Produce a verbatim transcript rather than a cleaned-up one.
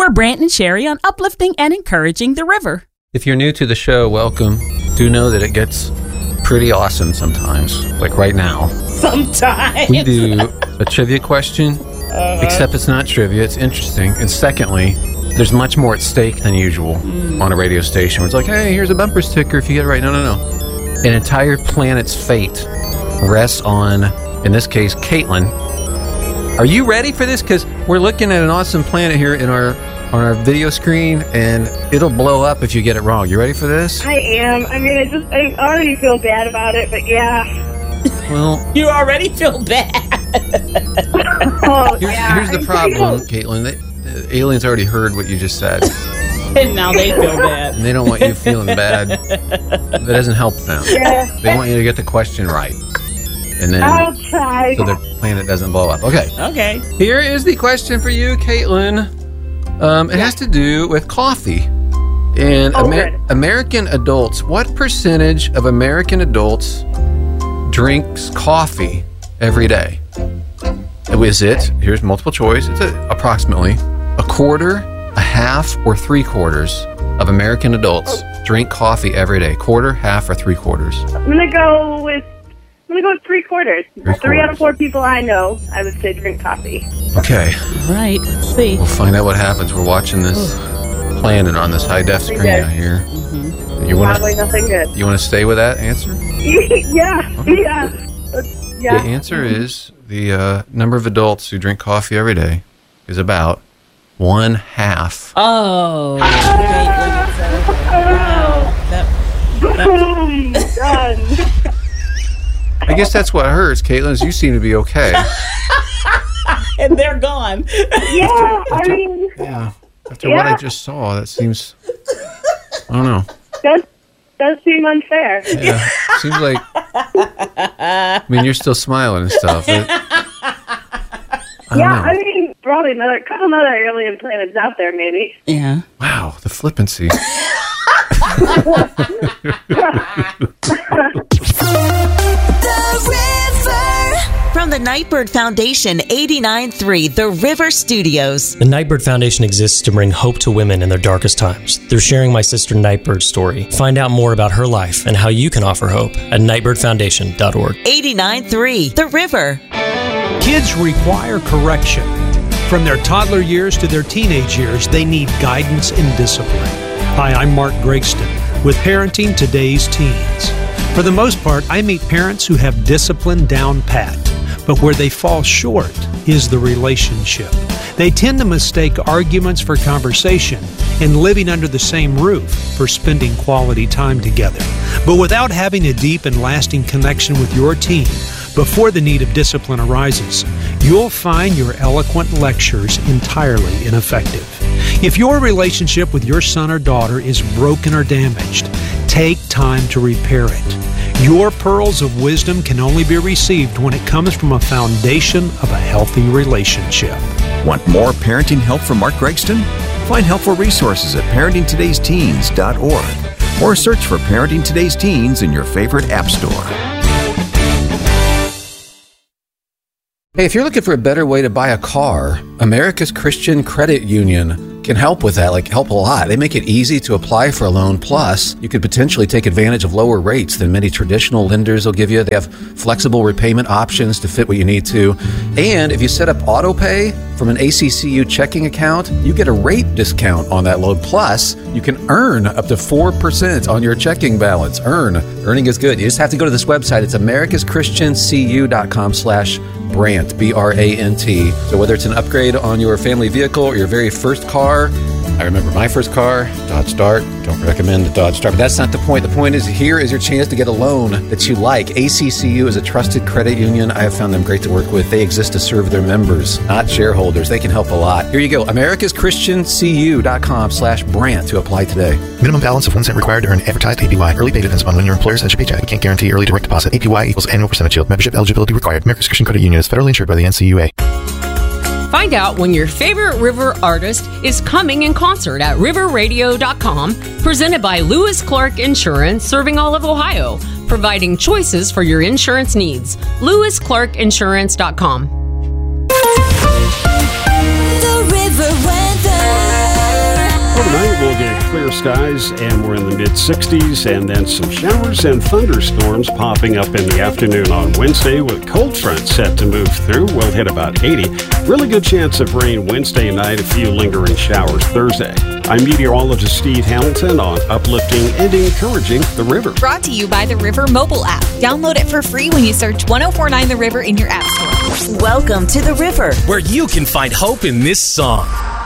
for Brant and Sherry on uplifting and encouraging the river. If you're new to the show, welcome. Do know that it gets pretty awesome sometimes, like right now. Sometimes. We do a trivia question, uh-huh. except it's not trivia, it's interesting. And secondly, there's much more at stake than usual mm. on a radio station. Where it's like, hey, here's a bumper sticker if you get it right. No, no, no. An entire planet's fate rests on, in this case, Caitlin. Are you ready for this? Because we're looking at an awesome planet here in our on our video screen, and it'll blow up if you get it wrong. You ready for this? I am. I mean, I just I already feel bad about it, but yeah. Well, you already feel bad. oh, here's, yeah. here's the problem, Caitlin. They, the aliens already heard what you just said. And now they feel bad. And they don't want you feeling bad. That doesn't help them. Yeah. They want you to get the question right. And then I'll try. So their planet doesn't blow up. Okay. Okay. Here is the question for you, Caitlin. Um, it yeah. has to do with coffee. And oh, Amer- American adults, what percentage of American adults drinks coffee every day? Is it, here's multiple choice, it's a, approximately a quarter, a half, or three quarters of American adults oh. drink coffee every day? Quarter, half, or three quarters? I'm going to go with I'm going to go with three quarters. Three, three quarters. out of four people I know, I would say, drink coffee. Okay. All right. Let's see. We'll find out what happens. We're watching this planet on this high-def screen good. out here. Mm-hmm. You wanna, Probably nothing good. You want to stay with that answer? yeah. Okay. Yeah. yeah. The answer is the uh, number of adults who drink coffee every day is about one half. Oh. Wait, wow. Boom. Done. I guess that's what hurts, Caitlin, is you seem to be okay. And they're gone. Yeah, after, I mean... Yeah. After yeah. what I just saw, that seems... I don't know. Does, does seem unfair. Yeah. Seems like... I mean, you're still smiling and stuff. But, I yeah, know. I mean, probably another couple other alien planets out there, maybe. Yeah. Wow, the flippancy. From the Nightbird Foundation, eighty-nine point three The River Studios. The Nightbird Foundation exists to bring hope to women in their darkest times. They're sharing my sister Nightbird's story. Find out more about her life and how you can offer hope at nightbird foundation dot org. eighty-nine point three The River. Kids require correction. From their toddler years to their teenage years, they need guidance and discipline. Hi, I'm Mark Gregston with Parenting Today's Teens. For the most part, I meet parents who have discipline down pat. But where they fall short is the relationship. They tend to mistake arguments for conversation and living under the same roof for spending quality time together. But without having a deep and lasting connection with your teen, before the need of discipline arises, you'll find your eloquent lectures entirely ineffective. If your relationship with your son or daughter is broken or damaged, take time to repair it. Your pearls of wisdom can only be received when it comes from a foundation of a healthy relationship. Want more parenting help from Mark Gregston? Find helpful resources at parenting todays teens dot org or search for Parenting Today's Teens in your favorite app store. Hey, if you're looking for a better way to buy a car, America's Christian Credit Union can help with that, like help a lot. They make it easy to apply for a loan. Plus, you could potentially take advantage of lower rates than many traditional lenders will give you. They have flexible repayment options to fit what you need to. And if you set up auto pay from an A C C U checking account, you get a rate discount on that loan. Plus, you can earn up to four percent on your checking balance. Earn. Earning is good. You just have to go to this website. It's americas christian c u dot com slash Brant, B R A N T. So whether it's an upgrade on your family vehicle or your very first car, I remember my first car, Dodge Dart. Don't recommend the Dodge Dart, but that's not the point. The point is, here is your chance to get a loan that you like. A C C U is a trusted credit union. I have found them great to work with. They exist to serve their members, not shareholders. They can help a lot. Here you go, americas christian c u dot com slash Brant to apply today. Minimum balance of one cent required to earn advertised A P Y. Early pay depends upon when your employer sends your paycheck. We can't guarantee early direct deposit. A P Y equals annual percentage yield. Membership eligibility required. America's Christian Credit Union is federally insured by the N C U A. Find out when your favorite river artist is coming in concert at river radio dot com, presented by Lewis Clark Insurance, serving all of Ohio, providing choices for your insurance needs. lewis clark insurance dot com. The River Weather. clear skies, and we're in the mid-sixties, and then some showers and thunderstorms popping up in the afternoon on Wednesday with cold front set to move through. We'll hit about eighty. Really good chance of rain Wednesday night, a few lingering showers Thursday. I'm meteorologist Steve Hamilton on uplifting and encouraging the river. Brought to you by the River mobile app. Download it for free when you search one oh four nine The River in your app store. Welcome to The River, where you can find hope in this song.